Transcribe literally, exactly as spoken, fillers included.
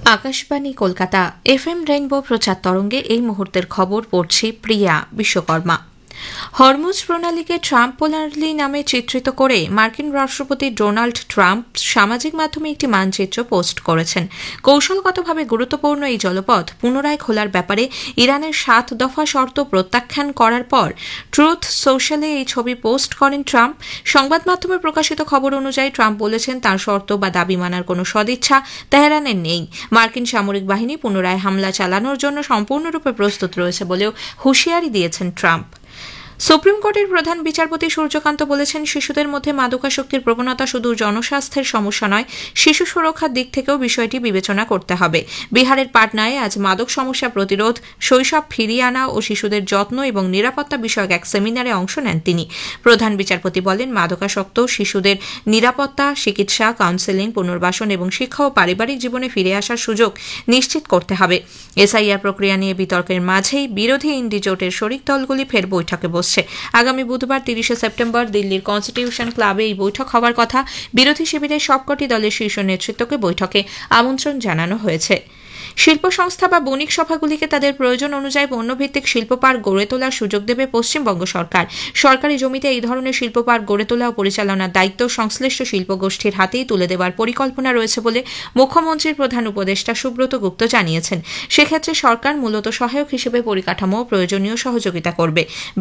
Akashvani Kolkata F M rainbow প্রচার তরঙ্গে এই মুহূর্তের খবর পড়ছি প্রিয়া বিশ্বকর্মা। হরমুজ প্রণালীকে ট্রাম্প প্রণালী নামে চিত্রিত করে মার্কিন রাষ্ট্রপতি ডোনাল্ড ট্রাম্প সামাজিক মাধ্যমে একটি মানচিত্র পোস্ট করেছেন। কৌশলগতভাবে গুরুত্বপূর্ণ এই জলপথ পুনরায় খোলার ব্যাপারে ইরানের সাত দফা শর্ত প্রত্যাখ্যান করার পর ট্রুথ সোশ্যালে এই ছবি পোস্ট করেন ট্রাম্প। সংবাদ মাধ্যমে প্রকাশিত খবর অনুযায়ী ট্রাম্প বলেছেন তার শর্ত বা দাবি মানার কোনো সদিচ্ছা তেহরানের নেই। মার্কিন সামরিক বাহিনী পুনরায় হামলা চালানোর জন্য সম্পূর্ণরূপে প্রস্তুত রয়েছে বলেও হুঁশিয়ারি দিয়েছেন ট্রাম্প। সুপ্রিম কোর্টের প্রধান বিচারপতি সূর্যকান্ত বলেছেন, শিশুদের মধ্যে মাদকাসক্তির প্রবণতা শুধু জনস্বাস্থ্যের সমস্যা নয়, শিশু সুরক্ষার দিক থেকেও বিষয়টি বিবেচনা করতে হবে। বিহারের পাটনায় আজ মাদক সমস্যা প্রতিরোধ, শৈশব ফিরিয়ে আনা ও শিশুদের যত্ন এবং নিরাপত্তা বিষয়ক এক সেমিনারে অংশ নেন তিনি। প্রধান বিচারপতি বলেন, মাদকাসক্ত শিশুদের নিরাপত্তা, চিকিৎসা, কাউন্সেলিং, পুনর্বাসন এবং শিক্ষা ও পারিবারিক জীবনে ফিরে আসার সুযোগ নিশ্চিত করতে হবে। এসআইআর প্রক্রিয়া নিয়ে বিতর্কের মাঝেই বিরোধী ইন্ডি জোটের শরিক দলগুলি ফের বৈঠকে বসছে। আগামী বুধবার তিরিশে সেপ্টেম্বর দিল্লির কনস্টিটিউশন ক্লাবে এই বৈঠক হওয়ার কথা। বিরোধী শিবিরের সবকটি দলের শীর্ষ নেতৃত্বকে বৈঠকে আমন্ত্রণ জানানো হয়েছে। শিল্প সংস্থা বা বণিক সভাগুলিকে তাদের প্রয়োজন অনুযায়ী পণ্যভিত্তিক শিল্প পার্ক গড়ে তোলার সুযোগ দেবে পশ্চিমবঙ্গ সরকার। সরকারি জমিতে এই ধরনের শিল্প পার্ক গড়ে তোলা ও পরিচালনার দায়িত্ব সংশ্লিষ্ট শিল্প গোষ্ঠীর হাতেই তুলে দেওয়ার পরিকল্পনা রয়েছে বলে মুখ্যমন্ত্রীর প্রধান উপদেষ্টা সুব্রত গুপ্ত জানিয়েছেন। সেক্ষেত্রে সরকার মূলত সহায়ক হিসেবে পরিকাঠামো ও প্রয়োজনীয় সহযোগিতা করবে।